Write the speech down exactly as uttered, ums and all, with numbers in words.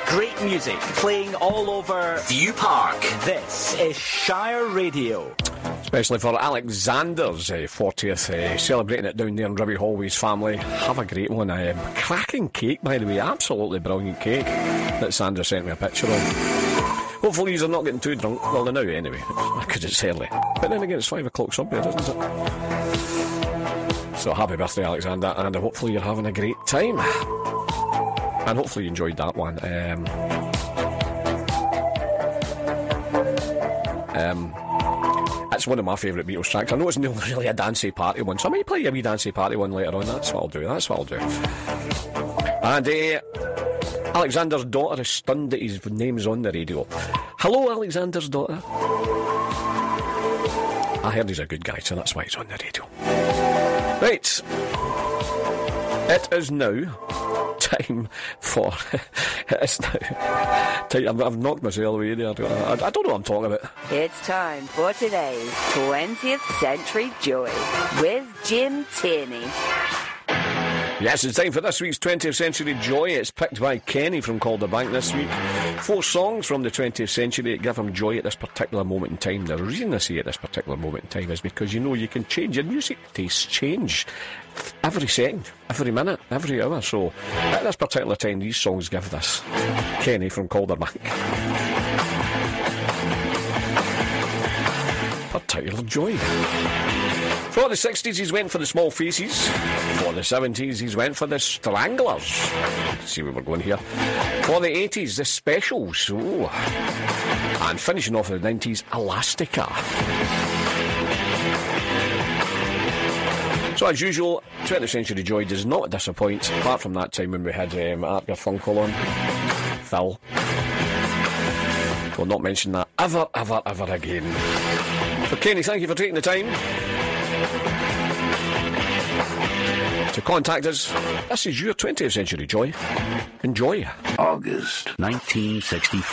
Great music playing all over View Park. This is Shire Radio. Especially for Alexander's uh, fortieth, uh, celebrating it down there in Ribby Hall with his family. Have a great one. Um, cracking cake, by the way, absolutely brilliant cake that Sandra sent me a picture of. Hopefully you're not getting too drunk. Well, they're now anyway, because it's early. But then again, it's five o'clock somewhere, isn't it? So happy birthday, Alexander, and hopefully you're having a great time. And hopefully you enjoyed that one. Um... um That's one of my favourite Beatles tracks. I know it's not really a dancey party one, so I might play a wee dancey party one later on. That's what I'll do, that's what I'll do. And uh, Alexander's daughter is stunned that his name's on the radio. Hello, Alexander's daughter. I heard he's a good guy, so that's why he's on the radio. Right. It is now time for... it's now... I've, I've knocked myself away there. I, I, I don't know what I'm talking about. It's time for today's twentieth Century Joy with Jim Tierney. Yes, it's time for this week's twentieth Century Joy. It's picked by Kenny from Calderbank this week. Four songs from the twentieth century that give him joy at this particular moment in time. The reason I say at this particular moment in time is because, you know, you can change. Your music tastes change every second, every minute, every hour. So at this particular time, these songs give this. Kenny from Calderbank particular joy. For the sixties, he's went for the Small Faces. For the seventies, he's went for the Stranglers. See where we're going here. For the eighties, the Specials. Ooh. And finishing off in the nineties, Elastica. So as usual, twentieth Century Joy does not disappoint, apart from that time when we had um, Art Garfunkel on. Phil. We'll not mention that ever, ever, ever again. But Kenny, thank you for taking the time to contact us. This is your twentieth Century Joy. Enjoy. August nineteen sixty-five.